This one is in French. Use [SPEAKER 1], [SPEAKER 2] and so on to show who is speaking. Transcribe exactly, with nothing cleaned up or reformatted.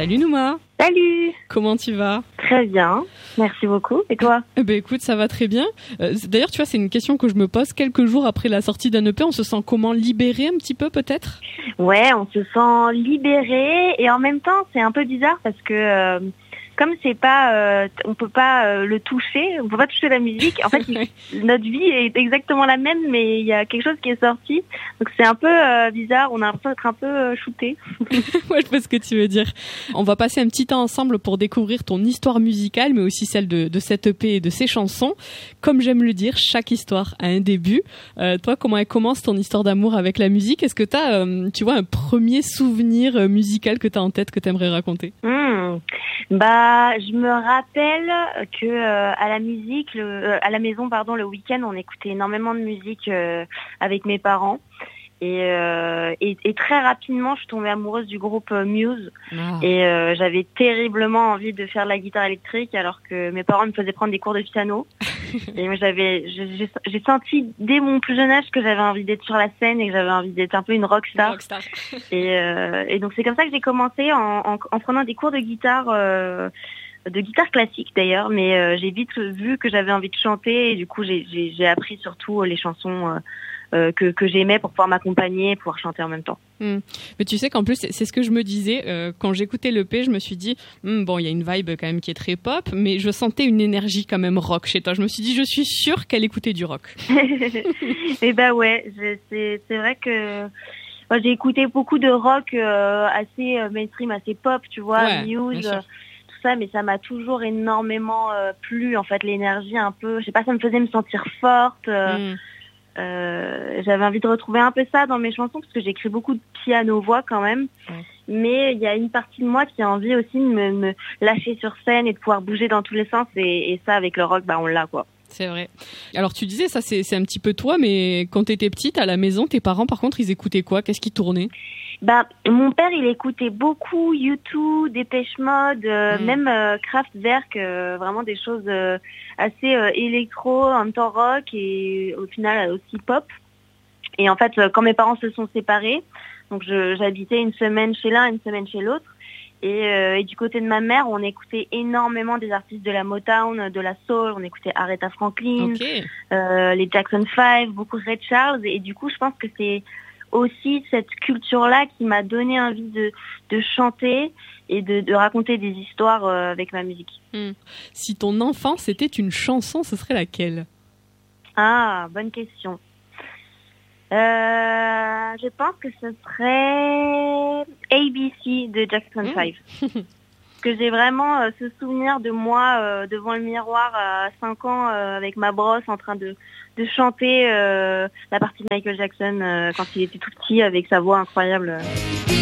[SPEAKER 1] Salut Nouma.
[SPEAKER 2] Salut.
[SPEAKER 1] Comment tu vas?
[SPEAKER 2] Très bien, merci beaucoup. Et toi?
[SPEAKER 1] Eh ben écoute, ça va très bien. Euh, d'ailleurs, tu vois, c'est une question que je me pose quelques jours après la sortie d'un E P. On se sent comment, libéré un petit peu peut-être?
[SPEAKER 2] Ouais, on se sent libéré et en même temps, c'est un peu bizarre parce que euh, comme c'est pas, euh, on peut pas euh, le toucher, on peut pas toucher la musique. En fait, il, notre vie est exactement la même, mais il y a quelque chose qui est sorti. Donc c'est un peu euh, bizarre. On a l'impression d'être un peu euh, shooté.
[SPEAKER 1] Ouais, je vois ce que tu veux dire. On va passer un petit temps ensemble pour découvrir ton histoire musicale, mais aussi celle de, de cette E P et de ses chansons. Comme j'aime le dire, chaque histoire a un début. Euh, toi, comment elle commence ton histoire d'amour avec la musique? Est-ce que tu as, euh, tu vois, un premier souvenir musical que tu as en tête que tu aimerais raconter?
[SPEAKER 2] Mmh. Bah, je me rappelle que euh, à la musique, le, euh, à la maison, pardon, le week-end, on écoutait énormément de musique euh, avec mes parents. Et, euh, et, et très rapidement, je suis tombée amoureuse du groupe Muse. Ah. Et euh, j'avais terriblement envie de faire de la guitare électrique, alors que mes parents me faisaient prendre des cours de piano. Et moi, j'avais, j'ai, j'ai senti dès mon plus jeune âge que j'avais envie d'être sur la scène et que j'avais envie d'être un peu une rockstar. rockstar. et, euh, et donc c'est comme ça que j'ai commencé en, en, en prenant des cours de guitare. Euh, de guitare classique d'ailleurs, mais euh, j'ai vite vu que j'avais envie de chanter et du coup j'ai, j'ai, j'ai appris surtout les chansons euh, euh, que, que j'aimais pour pouvoir m'accompagner et pouvoir chanter en même temps.
[SPEAKER 1] Mmh. Mais tu sais qu'en plus c'est ce que je me disais euh, quand j'écoutais l'E P, je me suis dit hm, bon, il y a une vibe quand même qui est très pop, mais je sentais une énergie quand même rock chez toi. Je me suis dit je suis sûre qu'elle écoutait du rock.
[SPEAKER 2] Et bah ouais, je, c'est c'est vrai que moi, j'ai écouté beaucoup de rock euh, assez mainstream, assez pop, tu vois, ouais, Muse. Ça, mais ça m'a toujours énormément euh, plu, en fait, l'énergie un peu, je sais pas, ça me faisait me sentir forte. Euh, mm. euh, j'avais envie de retrouver un peu ça dans mes chansons parce que j'écris beaucoup de piano-voix quand même. Mm. Mais il y a une partie de moi qui a envie aussi de me, me lâcher sur scène et de pouvoir bouger dans tous les sens. Et, et ça, avec le rock, bah, on l'a, quoi.
[SPEAKER 1] C'est vrai. Alors tu disais, ça c'est, c'est un petit peu toi, mais quand t'étais petite, à la maison, tes parents, par contre, ils écoutaient quoi? Qu'est-ce qui tournait?
[SPEAKER 2] Bah, mon père, il écoutait beaucoup U deux, Dépêche Mode, euh, mmh. même euh, Kraftwerk, euh, vraiment des choses euh, assez euh, électro, en même temps rock et au final aussi pop. Et en fait, quand mes parents se sont séparés, donc je, j'habitais une semaine chez l'un, une semaine chez l'autre. Et, euh, et du côté de ma mère, on écoutait énormément des artistes de la Motown, de la soul. On écoutait Aretha Franklin, okay. euh, les Jackson five, beaucoup Ray Charles. Et du coup, je pense que c'est aussi cette culture-là qui m'a donné envie de, de chanter et de, de raconter des histoires euh, avec ma musique.
[SPEAKER 1] Mmh. Si ton enfance était une chanson, ce serait laquelle?
[SPEAKER 2] Ah, bonne question. Euh, je pense que ce serait A B C de Jackson five. Mmh. Que j'ai vraiment euh, ce souvenir de moi euh, devant le miroir à cinq ans euh, avec ma brosse en train de, de chanter euh, la partie de Michael Jackson euh, quand il était tout petit avec sa voix incroyable.